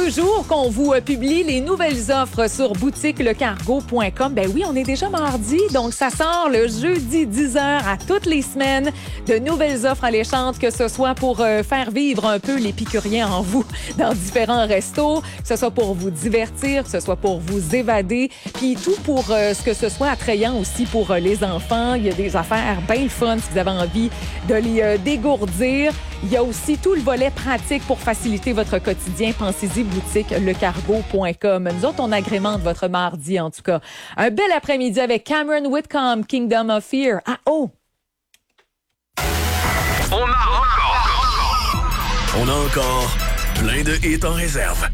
2 jours qu'on vous publie les nouvelles offres sur boutiquelecargo.com. Ben oui, on est déjà mardi, donc ça sort le jeudi 10h à toutes les semaines. De nouvelles offres alléchantes, que ce soit pour faire vivre un peu l'épicurien en vous dans différents restos, que ce soit pour vous divertir, que ce soit pour vous évader, puis tout pour ce que ce soit attrayant aussi pour les enfants. Il y a des affaires bien fun si vous avez envie de les dégourdir. Il y a aussi tout le volet pratique pour faciliter votre quotidien. Pensez-y, boutiquelecargo.com. Nous autres, on agrémente votre mardi, en tout cas. Un bel après-midi avec Cameron Whitcomb, Kingdom of Fear. Ah, oh! On a encore plein de hits en réserve.